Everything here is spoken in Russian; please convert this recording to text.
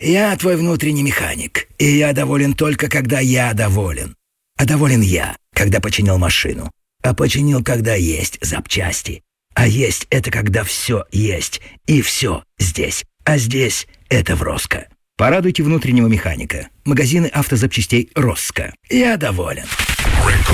Я твой внутренний механик, и я доволен только, когда я доволен. А доволен я, когда починил машину. А починил, когда есть запчасти. А есть — это когда все есть, и все здесь. А здесь — это в Роско. Порадуйте внутреннего механика. Магазины автозапчастей Роско. Я доволен.